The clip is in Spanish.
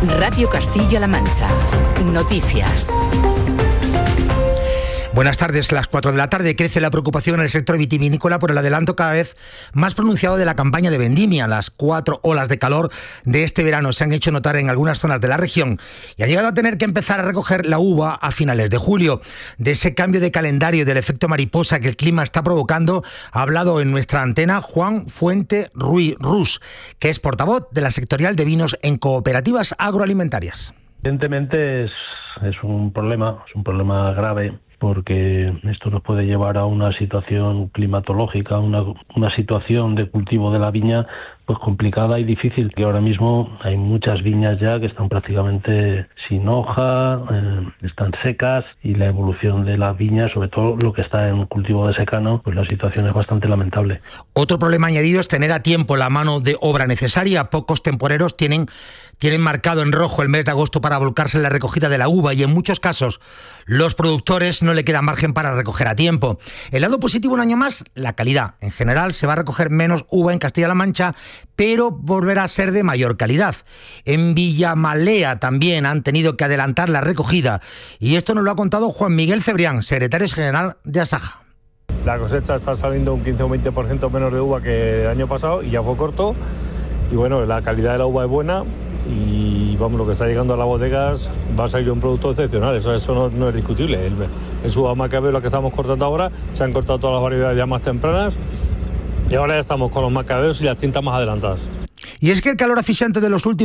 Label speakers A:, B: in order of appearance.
A: Radio Castilla-La Mancha. Noticias.
B: Buenas tardes, las 4 de la tarde. Crece la preocupación en el sector vitivinícola por el adelanto cada vez más pronunciado de la campaña de vendimia. Las 4 olas de calor de este verano se han hecho notar en algunas zonas de la región y ha llegado a tener que empezar a recoger la uva a finales de julio. De ese cambio de calendario y del efecto mariposa que el clima está provocando ha hablado en nuestra antena Juan Fuente Ruiz Rus, que es portavoz de la sectorial de vinos en cooperativas agroalimentarias.
C: Evidentemente es un problema grave, porque esto nos puede llevar a una situación climatológica, una situación de cultivo de la viña pues complicada y difícil, que ahora mismo hay muchas viñas ya que están prácticamente sin hoja, están secas, y la evolución de la viña, sobre todo lo que está en cultivo de secano, pues la situación es bastante lamentable.
B: Otro problema añadido es tener a tiempo la mano de obra necesaria. Pocos temporeros tienen marcado en rojo el mes de agosto para volcarse en la recogida de la uva, y en muchos casos los productores no le queda margen para recoger a tiempo. El lado positivo un año más, la calidad. En general se va a recoger menos uva en Castilla-La Mancha, pero volverá a ser de mayor calidad. En Villamalea también han tenido que adelantar la recogida, y esto nos lo ha contado Juan Miguel Cebrián, secretario general de Asaja.
D: La cosecha está saliendo un 15 o 20% menos de uva que el año pasado, y ya fue corto, y bueno, la calidad de la uva es buena, y vamos, lo que está llegando a las bodegas va a salir un producto excepcional, eso no es discutible. En su uva Macabeo, la que estamos cortando ahora, se han cortado todas las variedades ya más tempranas, y ahora ya estamos con los Macabeos y las tintas más adelantadas.
B: Y es que el calor asfixiante de los últimos